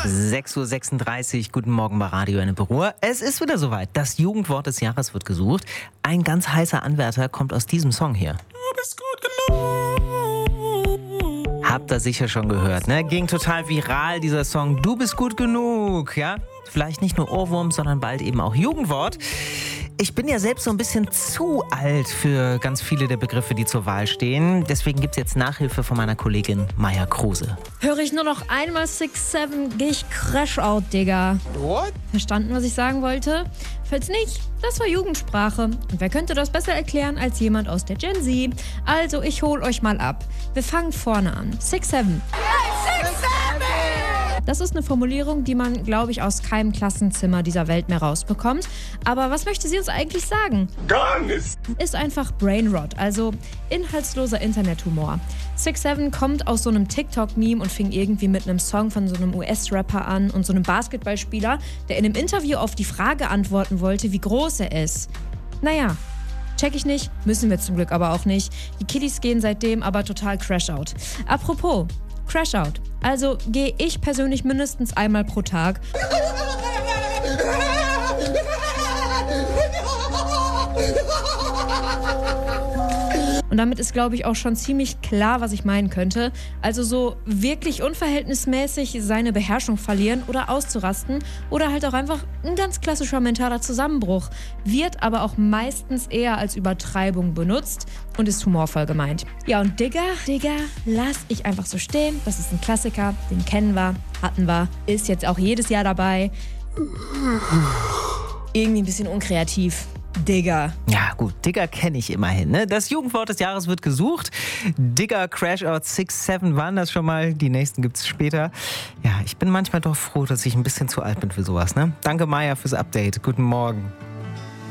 6:36 Uhr, guten Morgen bei Radio Eine Ruhr. Es ist wieder soweit. Das Jugendwort des Jahres wird gesucht. Ein ganz heißer Anwärter kommt aus diesem Song hier. Du bist gut genug. Habt ihr sicher schon gehört, ne? Ging total viral, dieser Song. Du bist gut genug, ja? Vielleicht nicht nur Ohrwurm, sondern bald eben auch Jugendwort. Ich bin ja selbst so ein bisschen zu alt für ganz viele der Begriffe, die zur Wahl stehen. Deswegen gibt's jetzt Nachhilfe von meiner Kollegin Maja Kruse. Höre ich nur noch einmal 6-7, gehe ich crash out, Digga. What? Verstanden, was ich sagen wollte? Falls nicht, das war Jugendsprache. Und wer könnte das besser erklären als jemand aus der Gen Z? Also, ich hol euch mal ab. Wir fangen vorne an. 6-7. Das ist eine Formulierung, die man, glaube ich, aus keinem Klassenzimmer dieser Welt mehr rausbekommt. Aber was möchte sie uns eigentlich sagen? Gar nichts. Ist einfach Brainrot, also inhaltsloser Internethumor. 6-7 kommt aus so einem TikTok-Meme und fing irgendwie mit einem Song von so einem US-Rapper an und so einem Basketballspieler, der in einem Interview auf die Frage antworten wollte, wie groß er ist. Naja, check ich nicht, müssen wir zum Glück aber auch nicht. Die Kiddies gehen seitdem aber total Crash-Out. Apropos, Crash-Out. Also gehe ich persönlich mindestens einmal pro Tag. Und damit ist, glaube ich, auch schon ziemlich klar, was ich meinen könnte. Also so wirklich unverhältnismäßig seine Beherrschung verlieren oder auszurasten oder halt auch einfach ein ganz klassischer mentaler Zusammenbruch. Wird aber auch meistens eher als Übertreibung benutzt und ist humorvoll gemeint. Ja, und Digga, lass ich einfach so stehen. Das ist ein Klassiker, den kennen wir, hatten wir, ist jetzt auch jedes Jahr dabei. Irgendwie ein bisschen unkreativ. Digger. Ja gut, Digger kenne ich immerhin. Ne? Das Jugendwort des Jahres wird gesucht. Digger, Crashout, 6-7 waren das schon mal. Die nächsten gibt's später. Ja, ich bin manchmal doch froh, dass ich ein bisschen zu alt bin für sowas. Ne? Danke Maja fürs Update. Guten Morgen.